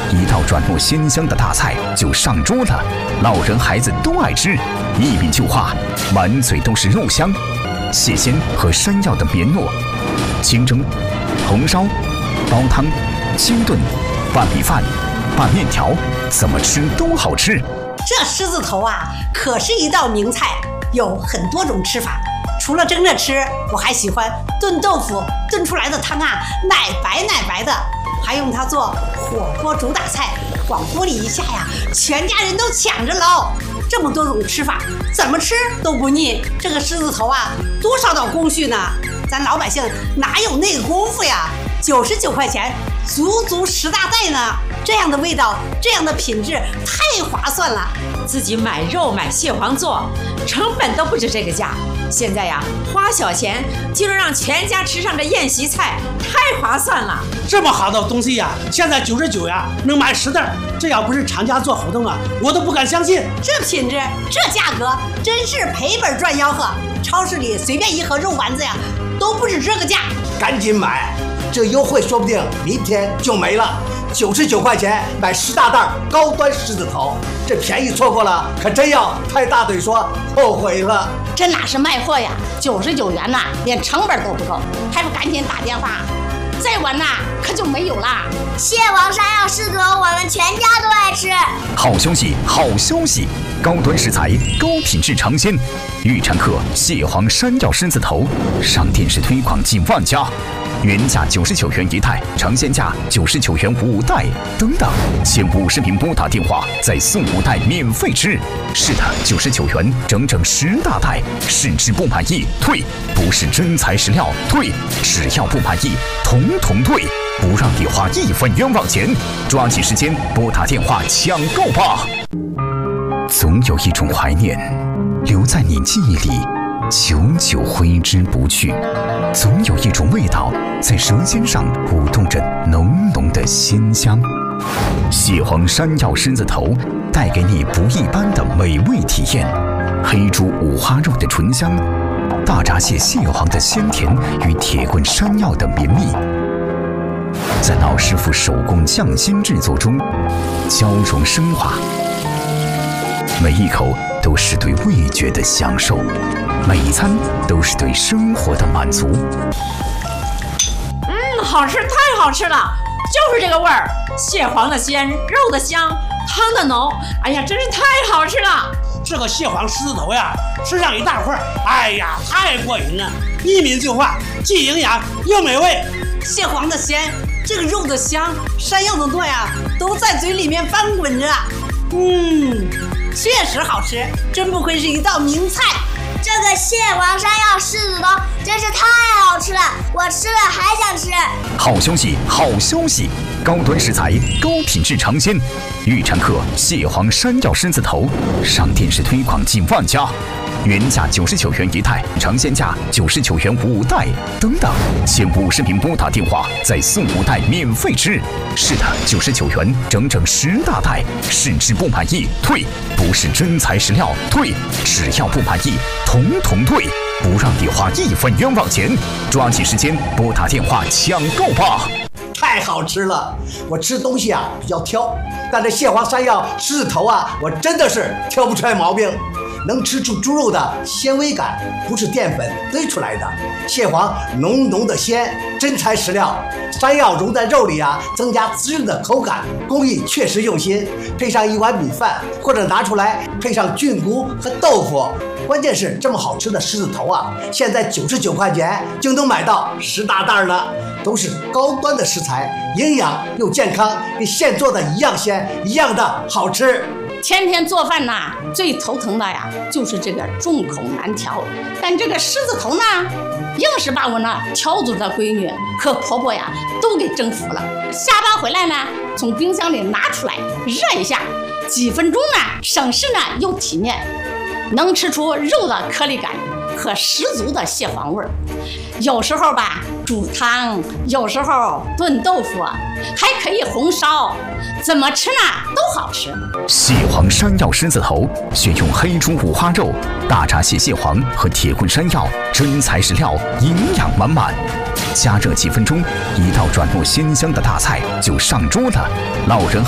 一道软糯鲜香的大菜就上桌了，老人孩子都爱吃，一抿就化，满嘴都是肉香。蟹鲜和山药的绵糯，清蒸、红烧、煲汤、清炖、拌米饭、拌面条，怎么吃都好吃。 这狮子头啊，可是一道名菜，有很多种吃法。除了蒸着吃，我还喜欢炖豆腐，炖出来的汤啊，奶白奶白的，还用它做火锅主打菜，往锅里一下呀，全家人都抢着捞。这么多种吃法，怎么吃都不腻。这个狮子头啊，多少道工序呢？咱老百姓哪有那个功夫呀？99块钱，足足10大袋呢。这样的味道，这样的品质，太划算了。 自己买肉买蟹黄做，成本都不止这个价。现在呀，花小钱就能让全家吃上这宴席菜，太划算了。 这么好的东西呀，现在99呀，能买10袋。这要不是厂家做活动啊，我都不敢相信。 这品质，这价格，真是赔本赚吆喝。超市里随便一盒肉丸子呀，都不止这个价。 赶紧买，这优惠说不定明天就没了。99块钱买10大袋高端狮子头，这便宜错过了，可真要拍大腿说后悔了。 这哪是卖货呀，99元呐，连成本都不够，还不赶紧打电话，再晚呐可就没有啦。 蟹黄山药狮子头，我们全家都爱吃。 好消息，好消息！高端食材，高品质尝鲜，预产客蟹黄山药狮子头上电视推广近万家。原价99元一袋，尝鲜价99元5袋，等等，前50名拨打电话再送5袋免费吃。是的，99元整整10大袋，试吃不满意退，不是真材实料退，只要不满意统统退，不让你花1分冤枉钱。抓紧时间拨打电话抢购吧！总有一种怀念留在你记忆里，久久挥之不去。总有一种味道在舌尖上舞动着浓浓的鲜香。蟹黄山药狮子头带给你不一般的美味体验，黑猪五花肉的醇香，大闸蟹蟹黄的鲜甜与铁棍山药的绵密，在老师傅手工匠心制作中交融升华。每一口都是对味觉的享受，每一餐都是对生活的满足。 好吃，太好吃了，就是这个味儿，蟹黄的鲜，肉的香，汤的浓，哎呀，真是太好吃了。 这个蟹黄狮子头呀，吃上一大块，哎呀，太过瘾了，一抿就化，既营养又美味。 蟹黄的鲜，这个肉的香，山药的糯呀，都在嘴里面翻滚着。确实好吃，真不愧是一道名菜。 这个蟹黄山药狮子头真是太好吃了，我吃了还想吃。 好消息，好消息！高端食材，高品质尝鲜，预产客蟹黄山药狮子头上电视推广近万家。原价99元一袋，尝鲜价99元5袋，等等，前50名拨打电话再送5袋免费吃。是的，99元整整10大袋，试吃不满意退，不是真材实料退，只要不满意统统退，不让你花1分冤枉钱。抓紧时间拨打电话抢购吧！ 太好吃了，我吃东西啊比较挑，但这蟹黄山药狮子头啊，我真的是挑不出来毛病。能吃出猪肉的纤维感，不是淀粉堆出来的。蟹黄浓浓的鲜，真材实料。山药融在肉里啊，增加滋润的口感，工艺确实用心。配上一碗米饭，或者拿出来配上菌菇和豆腐。关键是这么好吃的狮子头啊，现在99块钱就能买到10大袋了，都是高端的食材，营养又健康，跟现做的一样鲜，一样的好吃。 天天做饭呐，最头疼的呀，就是这个众口难调。但这个狮子头呢，硬是把我那条族的闺女和婆婆呀都给征服了。下班回来呢，从冰箱里拿出来热一下，几分钟呢，省事呢又体面，能吃出肉的颗粒感和十足的蟹黄味儿。有时候吧煮汤，有时候炖豆腐，还可以红烧，怎么吃呢都好吃。 蟹黄山药狮子头选用黑猪五花肉、大闸蟹蟹黄和铁棍山药，真材实料，营养满满。加热几分钟，一道软糯鲜香的大菜就上桌了。老人